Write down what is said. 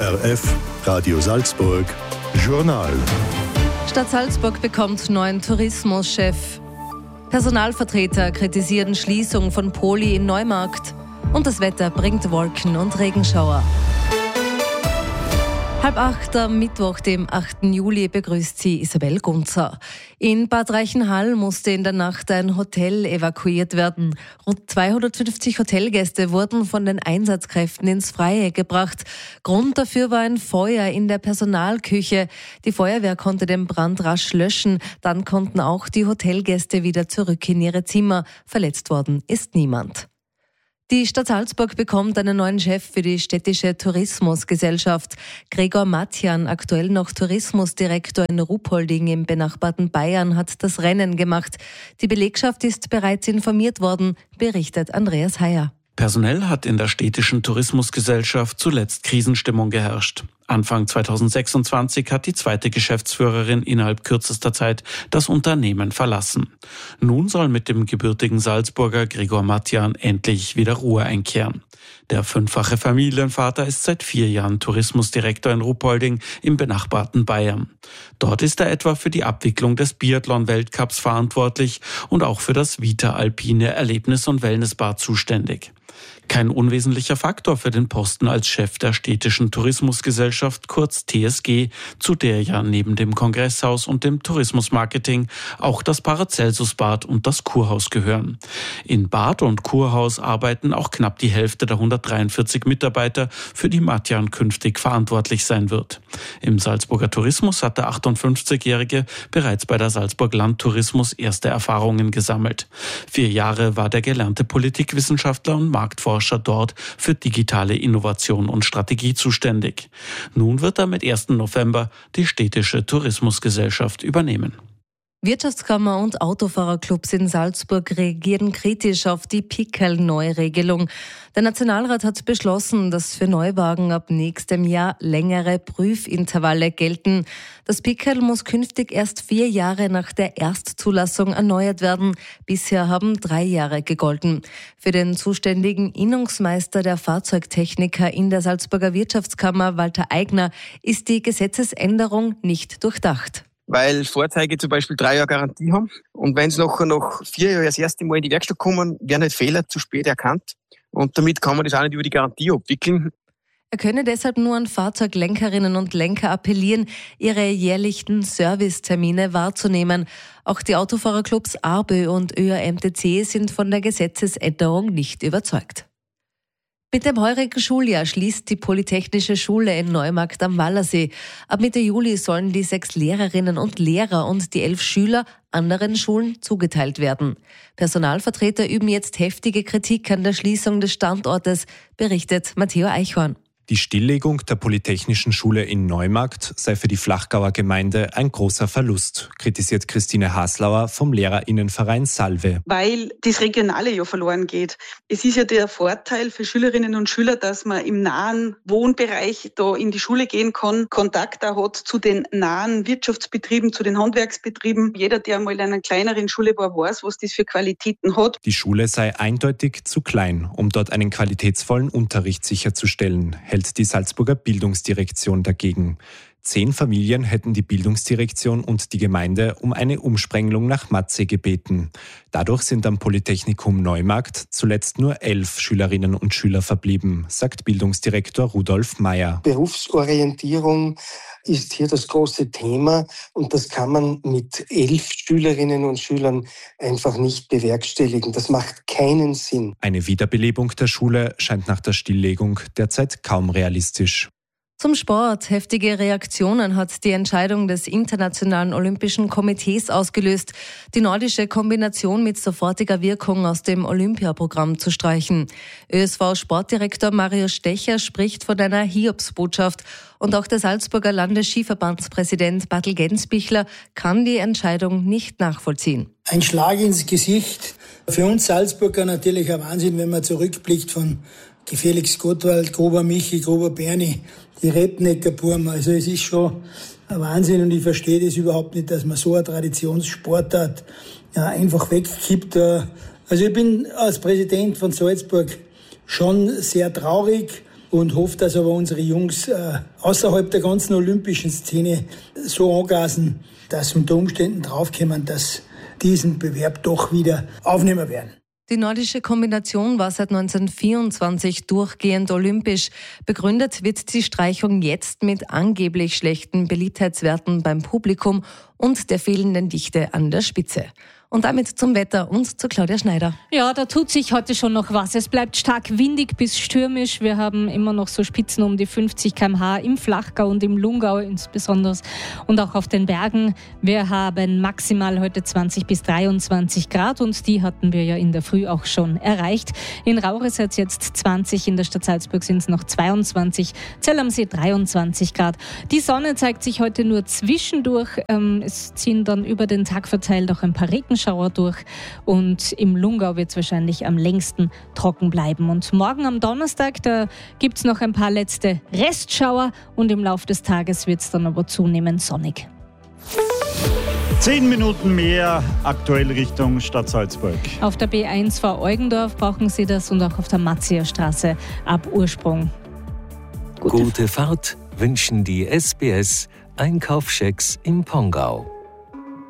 ORF Radio Salzburg Journal. Stadt Salzburg bekommt neuen Tourismuschef. Personalvertreter kritisieren Schließung von Poli in Neumarkt. Und das Wetter bringt Wolken und Regenschauer. 7:30 am Mittwoch, dem 8. Juli, begrüßt sie Isabel Gunzer. In Bad Reichenhall musste in der Nacht ein Hotel evakuiert werden. Rund 250 Hotelgäste wurden von den Einsatzkräften ins Freie gebracht. Grund dafür war ein Feuer in der Personalküche. Die Feuerwehr konnte den Brand rasch löschen. Dann konnten auch die Hotelgäste wieder zurück in ihre Zimmer. Verletzt worden ist niemand. Die Stadt Salzburg bekommt einen neuen Chef für die städtische Tourismusgesellschaft. Gregor Matjan, aktuell noch Tourismusdirektor in Ruhpolding im benachbarten Bayern, hat das Rennen gemacht. Die Belegschaft ist bereits informiert worden, berichtet Andreas Heyer. Personell hat in der städtischen Tourismusgesellschaft zuletzt Krisenstimmung geherrscht. Anfang 2026 hat die zweite Geschäftsführerin innerhalb kürzester Zeit das Unternehmen verlassen. Nun soll mit dem gebürtigen Salzburger Gregor Matjan endlich wieder Ruhe einkehren. Der 5-fache Familienvater ist seit 4 Jahren Tourismusdirektor in Ruhpolding im benachbarten Bayern. Dort ist er etwa für die Abwicklung des Biathlon-Weltcups verantwortlich und auch für das Vita Alpine Erlebnis- und Wellnessbad zuständig. Kein unwesentlicher Faktor für den Posten als Chef der städtischen Tourismusgesellschaft, kurz TSG, zu der ja neben dem Kongresshaus und dem Tourismusmarketing auch das Paracelsus-Bad und das Kurhaus gehören. In Bad und Kurhaus arbeiten auch knapp die Hälfte der 143 Mitarbeiter, für die Matjan künftig verantwortlich sein wird. Im Salzburger Tourismus hat der 58-Jährige bereits bei der Salzburg Landtourismus erste Erfahrungen gesammelt. 4 Jahre war der gelernte Politikwissenschaftler und Marktforscher dort für digitale Innovation und Strategie zuständig. Nun wird er mit 1. November die städtische Tourismusgesellschaft übernehmen. Wirtschaftskammer und Autofahrerclubs in Salzburg reagieren kritisch auf die Pickel-Neuregelung. Der Nationalrat hat beschlossen, dass für Neuwagen ab nächstem Jahr längere Prüfintervalle gelten. Das Pickel muss künftig erst 4 Jahre nach der Erstzulassung erneuert werden. Bisher haben 3 Jahre gegolten. Für den zuständigen Innungsmeister der Fahrzeugtechniker in der Salzburger Wirtschaftskammer, Walter Eigner, ist die Gesetzesänderung nicht durchdacht. Weil Fahrzeuge zum Beispiel 3 Jahre Garantie haben. Und wenn sie noch 4 Jahre das erste Mal in die Werkstatt kommen, werden halt Fehler zu spät erkannt. Und damit kann man das auch nicht über die Garantie abwickeln. Er könne deshalb nur an Fahrzeuglenkerinnen und Lenker appellieren, ihre jährlichen Servicetermine wahrzunehmen. Auch die Autofahrerclubs ARBÖ und ÖAMTC sind von der Gesetzesänderung nicht überzeugt. Mit dem heurigen Schuljahr schließt die Polytechnische Schule in Neumarkt am Wallersee. Ab Mitte Juli sollen die 6 Lehrerinnen und Lehrer und die 11 Schüler anderen Schulen zugeteilt werden. Personalvertreter üben jetzt heftige Kritik an der Schließung des Standortes, berichtet Matteo Eichhorn. Die Stilllegung der Polytechnischen Schule in Neumarkt sei für die Flachgauer Gemeinde ein großer Verlust, kritisiert Christine Haslauer vom Lehrerinnenverein Salve. Weil das Regionale ja verloren geht. Es ist ja der Vorteil für Schülerinnen und Schüler, dass man im nahen Wohnbereich da in die Schule gehen kann, Kontakt auch hat zu den nahen Wirtschaftsbetrieben, zu den Handwerksbetrieben. Jeder, der mal in einer kleineren Schule war, weiß, was das für Qualitäten hat. Die Schule sei eindeutig zu klein, um dort einen qualitätsvollen Unterricht sicherzustellen, hält die Salzburger Bildungsdirektion dagegen. 10 Familien hätten die Bildungsdirektion und die Gemeinde um eine Umsprengelung nach Matzee gebeten. Dadurch sind am Polytechnikum Neumarkt zuletzt nur 11 Schülerinnen und Schüler verblieben, sagt Bildungsdirektor Rudolf Meyer. Berufsorientierung ist hier das große Thema und das kann man mit 11 Schülerinnen und Schülern einfach nicht bewerkstelligen. Das macht keinen Sinn. Eine Wiederbelebung der Schule scheint nach der Stilllegung derzeit kaum realistisch. Zum Sport. Heftige Reaktionen hat die Entscheidung des Internationalen Olympischen Komitees ausgelöst, die nordische Kombination mit sofortiger Wirkung aus dem Olympiaprogramm zu streichen. ÖSV-Sportdirektor Mario Stecher spricht von einer Hiobsbotschaft und auch der Salzburger Landesskiverbandspräsident Bartel Gensbichler kann die Entscheidung nicht nachvollziehen. Ein Schlag ins Gesicht. Für uns Salzburger natürlich ein Wahnsinn, wenn man zurückblickt von Felix Gottwald, Grober Michi, Grober Berni, die Rednecker Burm. Also es ist schon ein Wahnsinn und ich verstehe das überhaupt nicht, dass man so eine Traditionssportart einfach wegkippt. Also ich bin als Präsident von Salzburg schon sehr traurig, und hoffe, dass aber unsere Jungs außerhalb der ganzen olympischen Szene so angasen, dass unter Umständen draufkommen, dass diesen Bewerb doch wieder aufnehmen werden. Die nordische Kombination war seit 1924 durchgehend olympisch. Begründet wird die Streichung jetzt mit angeblich schlechten Beliebtheitswerten beim Publikum und der fehlenden Dichte an der Spitze. Und damit zum Wetter und zu Claudia Schneider. Ja, da tut sich heute schon noch was. Es bleibt stark windig bis stürmisch. Wir haben immer noch so Spitzen um die 50 km/h im Flachgau und im Lungau insbesondere und auch auf den Bergen. Wir haben maximal heute 20 bis 23 Grad und die hatten wir ja in der Früh auch schon erreicht. In Raurisatz jetzt 20, in der Stadt Salzburg sind es noch 22, Zell am See 23 Grad. Die Sonne zeigt sich heute nur zwischendurch. Es ziehen dann über den Tag verteilt auch ein paar Regenschauer durch und im Lungau wird es wahrscheinlich am längsten trocken bleiben. Und morgen am Donnerstag, da gibt es noch ein paar letzte Restschauer und im Laufe des Tages wird es dann aber zunehmend sonnig. 10 Minuten mehr aktuell Richtung Stadt Salzburg. Auf der B1 vor Eugendorf brauchen Sie das und auch auf der Matzierstraße ab Ursprung. Gute Fahrt wünschen die SBS Einkaufschecks im Pongau.